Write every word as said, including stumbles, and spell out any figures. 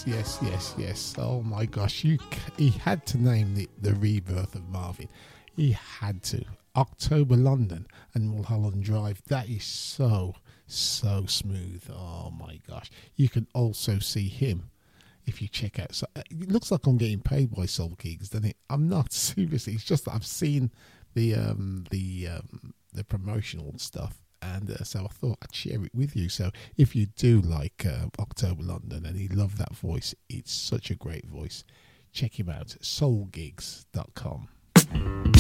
yes, yes, yes, yes. Oh my gosh, you he had to name the, the rebirth of Marvin. He had to. October London and Mulholland Drive. That is so, so smooth. Oh my gosh. You can also see him if you check out. So it looks like I'm getting paid by Soul Gigs, doesn't it? I'm not, seriously. It's just that I've seen the um, the um, the promotional stuff, and uh, so I thought I'd share it with you. So if you do like uh, October London and you love that voice, it's such a great voice. Check him out, soul gigs dot com.